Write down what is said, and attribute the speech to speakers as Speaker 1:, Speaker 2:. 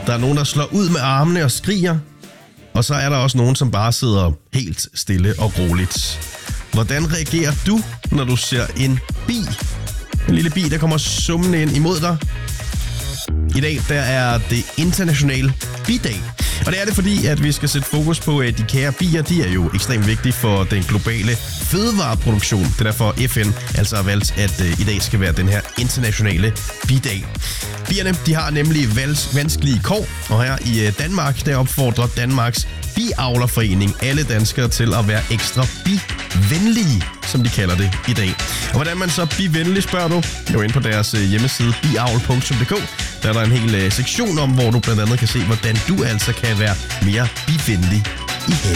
Speaker 1: Der er nogen, der slår ud med armene og skriger. Og så er der også nogen, som bare sidder helt stille og roligt. Hvordan reagerer du, når du ser en bi? En lille bi, der kommer summende ind imod dig. I dag der er det internationale bidag. Og det er det, fordi at vi skal sætte fokus på, at de kære bier, de er jo ekstremt vigtige for den globale fødevareproduktion. Det er derfor FN altså har valgt, at i dag skal være den her internationale bidag. Bierne, de har nemlig vanskelige kår, og her i Danmark, der opfordrer Danmarks Biavlerforening alle danskere til at være ekstra bivenlige, som de kalder det i dag. Og hvordan man så bivenlig, spørger du? Jo, ind på deres hjemmeside biavl.dk. Der er der en hel sektion om, hvor du blandt andet kan se, hvordan du altså kan være mere bivenlig i haven.